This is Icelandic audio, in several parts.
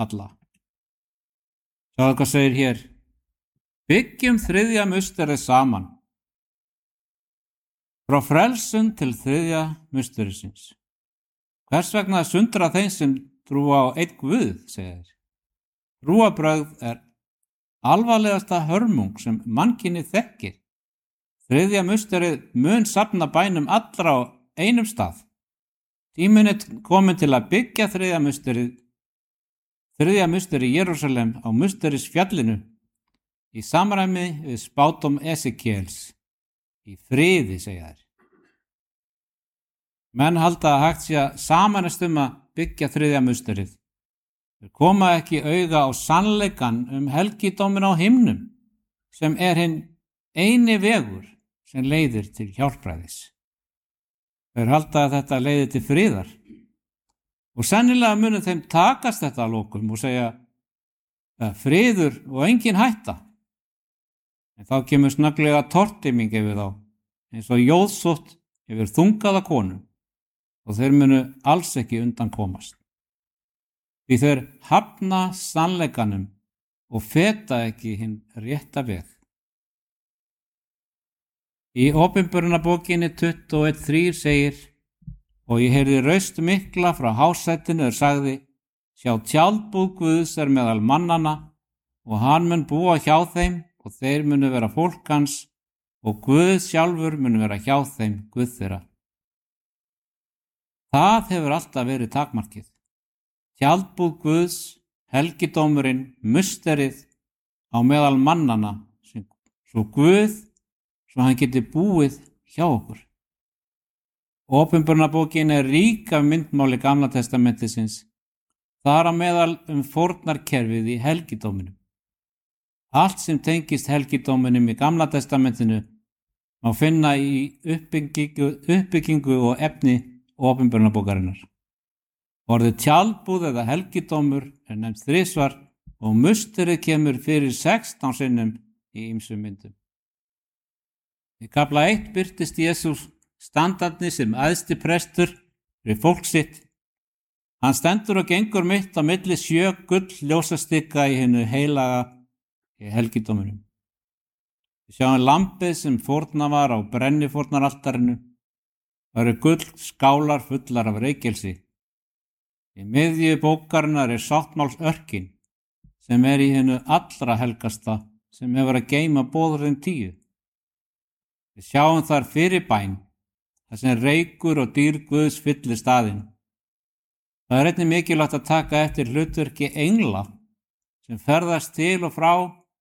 alla. Sjáðu hvað segir hér. Byggjum þriðja musterið saman. Frá frelsun til þriðja musterisins. Hvers vegna sundra þeim sem trúa á einn Guð, segir þeir. Trúarbrögð er alvarlegasta hörmung sem mannkynið þekkir. Þriðja musterið mun safna bænum allra á einum stað. Tíminn er komin til að byggja þriðja musteri Jerúsalem á musterisfjallinu í samræmi við spádóm Esekiels. Í friði, segja þeir. Menn halda að hægt sé að samanast að byggja þriðja musterið. Þeir koma ekki auga á sannleikann helgidóminn á himnum, sem hinn eini vegur sem leiðir til hjálpræðis. Þeir halda að þetta leiðir til friðar. Og sennilega munu þeim takast þetta að lokum og segja friður og engin hætta. En þá kemur snögglega tortiming yfir þá, eins og jóðsótt yfir þungaða konu, og þeir munu alls ekki undan komast. Því þeir hafna sannleikanum og feta ekki hinn rétta veg. Í Opinberunarbókinni 21:3 segir: Og ég heyrði raust mikla frá hásætinu sagði: Sjá, tjaldbúð Guðs meðal mannanna, og hann mun búa hjá þeim, og þeir munu vera fólk hans, og Guð sjálfur munu vera hjá þeim, Guð þeirra. Það hefur alltaf verið takmarkið. Tjaldbúð Guðs, helgidómurinn, musterið á meðal mannanna, svo Guð, svo hann geti búið hjá okkur. Opinberunarbókin er rík af myndmáli Gamla testamentisins, þar á meðal fórnarkerfið í helgidóminum. Allt sem tengist helgidóminum í Gamla testamentinu má finna í uppbyggingu og efni Opinberunarbókarinnar. Orðið tjaldbúð eða helgidómur er nefnt 3 og musterið kemur fyrir 16 sinnum í ýmsum myndum. Í kafla 1 birtist Jesús standandi sem æðsti prestur fyrir fólk sitt. Hann stendur og gengur mitt á milli 7 gull-ljósastika í hinu heilaga í helgidóminum. Við sjáum lambið sem fórnað var á brennifórnaraltarinu. Það eru gullskálar fullar af reykelsi. Í miðju bókarinnar er sáttmálsörkin sem er í hinu allra helgasta sem hefur að geyma boðorðin 10. Við sjáum þar fyrirbæn, þar sem reykur og dýr Guðs fyllir staðinn. Það er einnig mikilvægt að taka eftir hlutverki engla sem ferðast til og frá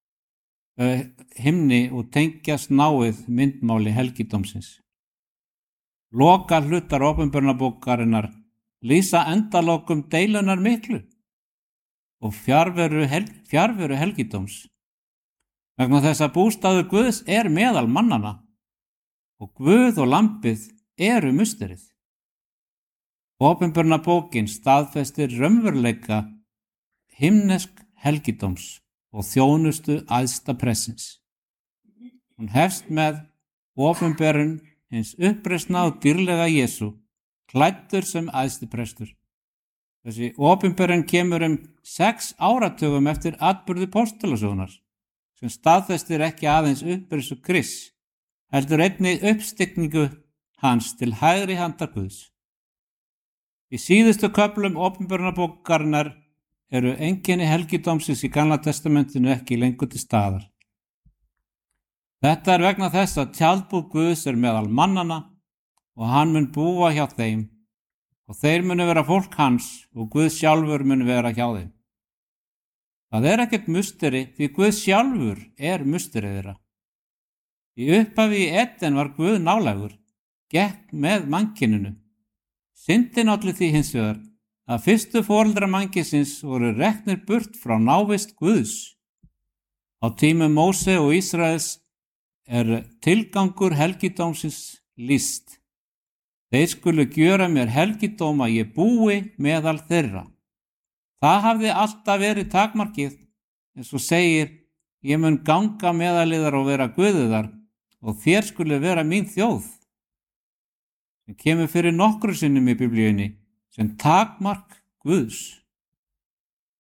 himni og tengjast náið myndmáli helgidómsins. Loka hlutar Opinberunarbókarinnar lýsa endalokum deilunar miklu og fjarveru helgidóms. Vegna þess að bústaður Guðs er meðal mannana og Guð og lambið eru musterið. Opinberunarbókin staðfestir raunveruleika himnesk helgidóms og þjónustu æðsta prestsins. Hún hefst með opinberun hins uppreisna og dýrlega Jesú, klæddur sem æðsti prestur. Þessi opinberun kemur 6 áratugum eftir atburði postulasögunar, sem staðfestir ekki aðeins uppreisu Krists, heldur einnig uppstigningu hans til hægri handar Guðs. Í síðustu köflum Opinberunarbókarinnar eru einkenni helgidómsins í Gamla testamentinu ekki lengur til staðar. Þetta er vegna þess að tjaldbúð Guðs meðal mannanna og hann mun búa hjá þeim og þeir munu vera fólk hans og Guð sjálfur mun vera hjá þeim. Það er ekkert musteri því Guð sjálfur er musterið þeirra. Í upphafi í Eden var Guð nálægur, gekk með mannkyninu. Syndin olli því hins vegar að fyrstu foreldrar mannkynsins voru reknir burt frá návist Guðs. Á tímum Móse og Ísraels er tilgangur helgidómsins lýst. Þeir skulu gjöra mér helgidóma ég búi meðal þeirra. Það hafði alltaf verið takmarkið, eins og segir: Ég mun ganga meðal yðar og vera Guðiðar og þér skulu vera mín þjóð. Sem kemur fyrir nokkru sinnum í Biblíunni sem takmark Guðs.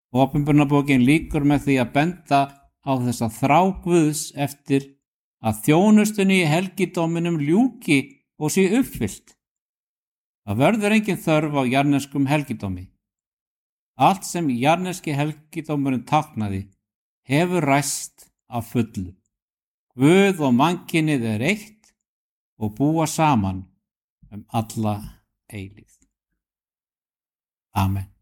Opinberunarbókin lýkur með því að benda á þessa þrá Guðs eftir að þjónustunni í helgidóminum ljúki og sé uppfyllt. Það verður engin þörf á jarðneskum helgidómi. Allt sem jarðneski helgidómurinn táknaði hefur ræst að fullu. Guð og mannkynið er eitt og búa saman alla eilífð. Amen.